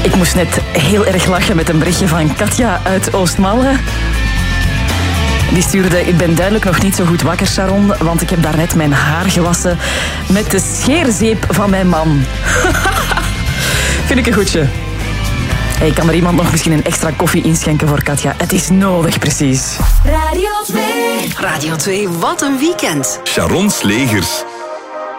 Ik moest net heel erg lachen met een berichtje van Katja uit Oostmalle. Die stuurde: ik ben duidelijk nog niet zo goed wakker, Sharon, want ik heb daarnet mijn haar gewassen met de scheerzeep van mijn man. Vind ik een goedje. Hey, kan er iemand nog misschien een extra koffie inschenken voor Katja? Het is nodig, precies. Radio 2. Radio 2, wat een weekend. Sharon Slegers.